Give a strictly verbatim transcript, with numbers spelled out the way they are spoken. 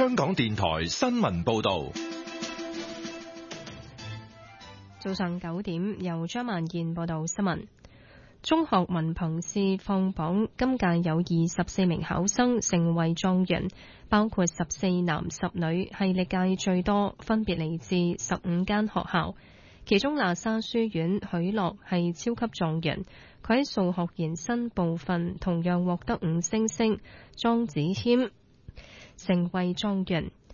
香港電台新聞報道。 早上九點，由張萬燕報道新聞。中學文憑試放榜，今屆有二十四名考生成為狀元，包括十四男十女，係歷屆最多，分別嚟自十五間學校。其中喇沙書院許樂係超級狀元，佢喺數學延伸部分同樣獲得五星星。莊子謙成為狀元。